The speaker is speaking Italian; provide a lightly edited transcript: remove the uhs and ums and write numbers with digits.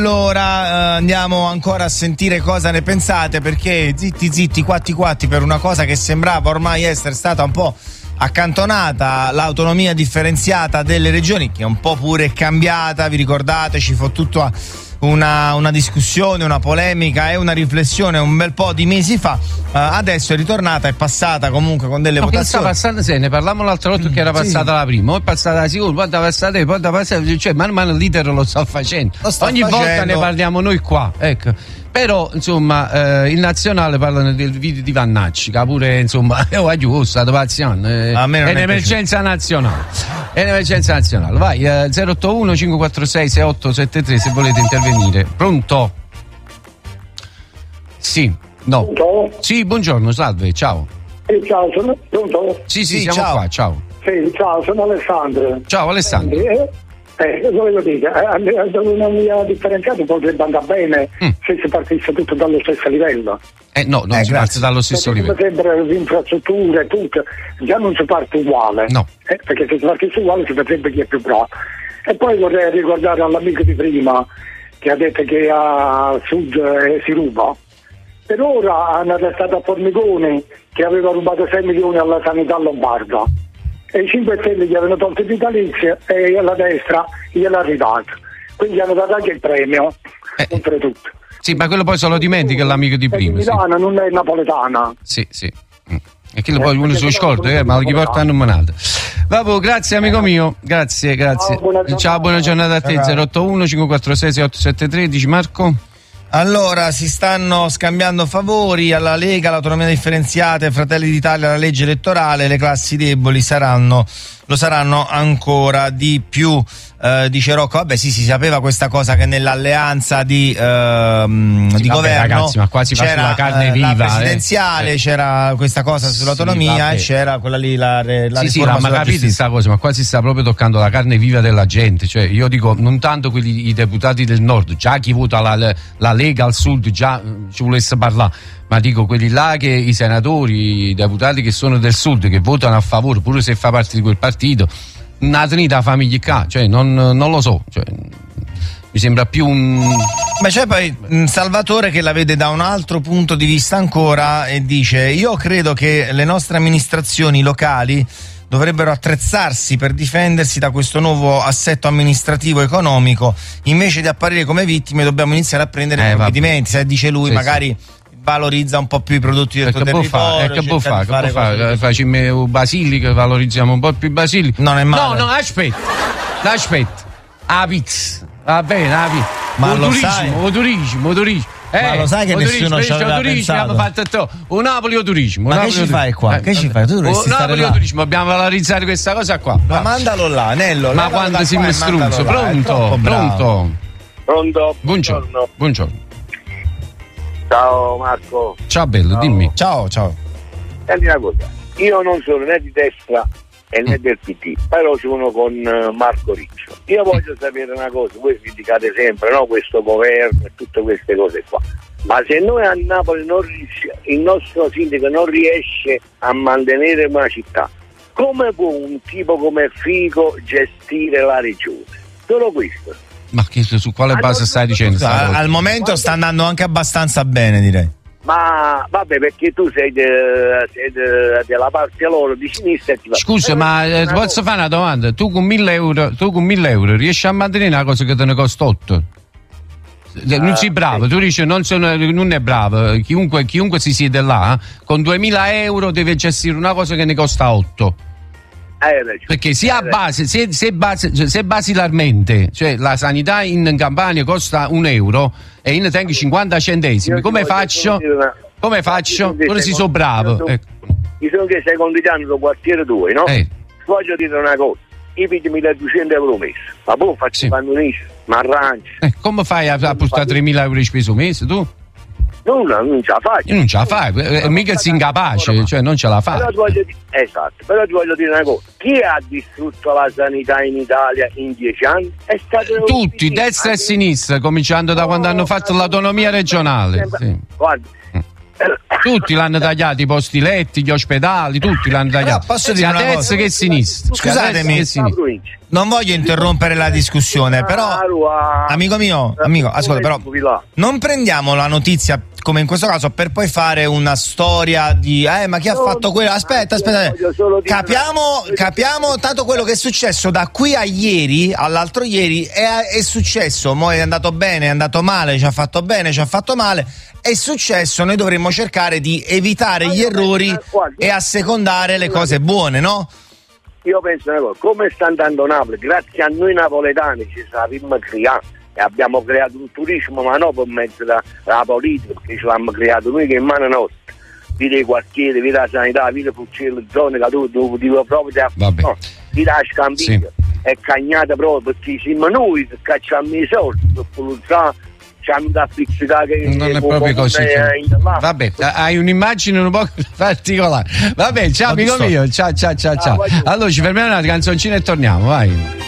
Allora andiamo ancora a sentire cosa ne pensate, perché zitti quatti per una cosa che sembrava ormai essere stata un po' accantonata, l'autonomia differenziata delle regioni, che è un po' pure cambiata. Vi ricordate, ci fu tutta una discussione, una polemica e una riflessione un bel po' di mesi fa. Adesso è ritornata, è passata comunque con delle votazioni. Sta passando, ne parlavamo l'altra volta che era passata la prima, poi è passata la seconda, poi da passare, cioè man mano l'iter lo sta facendo. Volta ne parliamo noi qua, ecco. Però insomma il nazionale parlano del video di Vannacci, che pure insomma è un'emergenza nazionale. È un'emergenza nazionale. Vai, 081 546 6873 se volete intervenire. Pronto? Sì, no. Pronto? Sì, buongiorno, salve, ciao. Ciao, sono pronto? Sì, siamo ciao. Qua, ciao. Sì, ciao, sono Alessandro. Ciao Alessandro. Volevo dire, l'autonomia differenziata potrebbe andare bene se si partisse tutto dallo stesso livello. No, non si parte dallo stesso livello. Sempre le infrastrutture, tutto, già non si parte uguale. No. Perché se si partisse uguale si vedrebbe chi è più bravo. E poi vorrei ricordare all'amico di prima che ha detto che a sud si ruba. Per ora hanno arrestato a Formigoni che aveva rubato 6 milioni alla sanità lombarda. E i 5 Stelle gli avevano tolto il vitalizio e la destra gliel'ha ridato. Quindi hanno dato anche il premio, oltretutto. Sì, ma quello poi se lo dimentica l'amico di prima. Milano non è napoletana. Sì. E che poi uno si scorda, ma gli portano manata. Vabbè, grazie amico mio, grazie. Ciao, buona giornata a te. 081 546 6873, dici Marco? Allora, si stanno scambiando favori alla Lega, l'autonomia differenziata, Fratelli d'Italia, la legge elettorale. Le classi deboli lo saranno ancora di più. Dice Rocco, vabbè sì, si sapeva questa cosa, che nell'alleanza di governo, ragazzi, ma qua si fa sulla carne viva, la presidenziale, c'era questa cosa sull'autonomia, e c'era quella lì la riforma ma capite questa cosa, ma qua si sta proprio toccando la carne viva della gente. Cioè io dico, non tanto i deputati del nord, già chi vota la Lega al sud già ci volesse parlare, ma dico quelli là, che i senatori, i deputati che sono del sud, che votano a favore pure se fa parte di quel partito, una trinità famiglia qua, cioè non lo so, cioè, mi sembra più un... Ma c'è poi Salvatore che la vede da un altro punto di vista ancora e dice: io credo che le nostre amministrazioni locali dovrebbero attrezzarsi per difendersi da questo nuovo assetto amministrativo economico, invece di apparire come vittime dobbiamo iniziare a prendere provvedimenti. Se dice lui, magari valorizza un po' più i prodotti del tuo territorio. Che può fare? Facciamo basilica, valorizziamo un po' più basilica. Non è male. No, aspetta. A pizza. Va bene, a pizza. Ma lo turismo. Ma lo sai che nessuno ci aveva pensato? Abbiamo fatto un Napoli o turismo. Ma che ci fai qua? Che ci fai? Tu dovresti stare Napoli là. O turismo, dobbiamo valorizzare questa cosa qua. Ma mandalo là, Nello. Ma quando si mi struzzo. Pronto? Buongiorno. Ciao Marco. Ciao bello, dimmi. Ciao. Senti una cosa, io non sono né di destra né del PD, però sono con Marco Riccio. Io voglio sapere una cosa, voi criticate sempre, no, questo governo e tutte queste cose qua, ma se noi a Napoli il nostro sindaco non riesce a mantenere una città, come può un tipo come Fico gestire la regione? Solo questo. Ma su quale base stai dicendo? Al momento sta andando anche abbastanza bene, direi. Ma vabbè, perché tu sei della parte loro di sinistra. Scusa, ma posso fare una domanda? Tu con 1.000 euro riesci a mantenere una cosa che te ne costa 8? Non sei bravo, tu dici non è bravo. Chiunque si siede là, con 2.000 euro deve gestire una cosa che ne costa 8. Perché sia a base, se basilarmente, cioè la sanità in Campania costa 1 euro e io ne tengo 50 centesimi, come faccio? Ora si so bravo. Mi sono chiesto ai condigiani del quartiere 2, no? Voglio dire una cosa, io piglio 1.200 euro mese, ma poi faccio pantonista, ma arrangio. Come fai a portare 3.000 euro di spesa mese tu? Non ce la fai. Non ce la fai, mica sei incapace, cioè non ce la fai. Però ti voglio dire una cosa, chi ha distrutto la sanità in Italia in 10 anni? È stato tutti, destra e sinistra, cominciando da quando hanno fatto l'autonomia regionale. Guarda, Tutti l'hanno tagliato, i posti letti, gli ospedali, tutti l'hanno tagliato. Posso dire sia una destra cosa? che sinistra. Scusatemi, non voglio interrompere la discussione, però amico mio, ascolta, però non prendiamo la notizia come in questo caso per poi fare una storia di ma chi ha fatto quello? Aspetta, capiamo tanto quello che è successo da qui a ieri, all'altro ieri è successo, mo è andato bene, è andato male, ci ha fatto bene, ci ha fatto male, è successo, noi dovremmo cercare di evitare gli errori e assecondare le cose buone, no? Io penso una cosa, come sta andando Napoli, grazie a noi napoletani ci saremmo creati e abbiamo creato un turismo, ma non per mezzo della politica, perché ce l'abbiamo creato noi che è in mano nostra. Vedi i quartieri, vedi la sanità, vedi le fucile zone che tu dico proprio vedi la Scampiglia, sì. È cagnata proprio perché siamo noi che cacciamo i soldi per polluzzare. Da non è proprio così. Vabbè, hai un'immagine un po' particolare. Vabbè, ciao amico mio, ciao. Allora ci fermiamo una canzoncina e torniamo, vai.